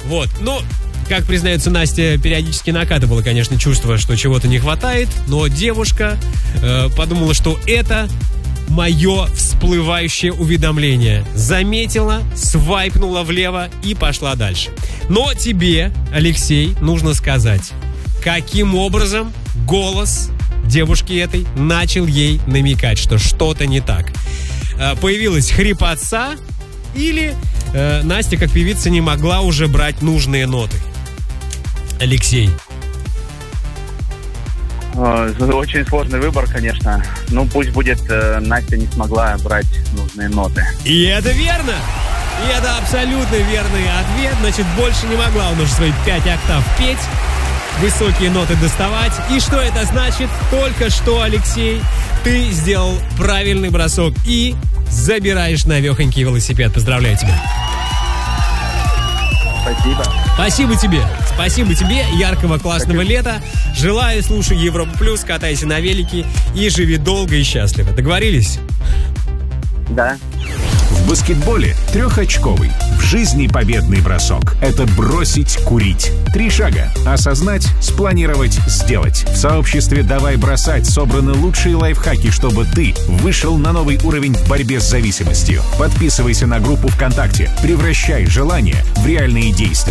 Вот, ну, как признается Настя, периодически накатывало, конечно, чувство, что чего-то не хватает, но девушка подумала, что это мое всплывающее уведомление. Заметила, свайпнула влево и пошла дальше. Но тебе, Алексей, нужно сказать, каким образом голос девушки этой начал ей намекать, что что-то не так. Появилась хрипотца или Настя, как певица, не могла уже брать нужные ноты? Алексей. Очень сложный выбор, конечно. Ну, пусть будет, Настя не смогла брать нужные ноты. И это верно! И это абсолютно верный ответ. Значит, больше не могла он уже свои 5 октав петь, высокие ноты доставать. И что это значит? Только что, Алексей, ты сделал правильный бросок и забираешь навехонький велосипед. Поздравляю тебя. Спасибо. Спасибо тебе. Спасибо тебе. Яркого, классного лета. Желаю, слушай Европу Плюс, катайся на велике и живи долго и счастливо. Договорились? Да. В баскетболе трехочковый, в жизни победный бросок. Это бросить курить. 3 шага. Осознать, спланировать, сделать. В сообществе «Давай бросать» собраны лучшие лайфхаки, чтобы ты вышел на новый уровень в борьбе с зависимостью. Подписывайся на группу ВКонтакте. Превращай желания в реальные действия.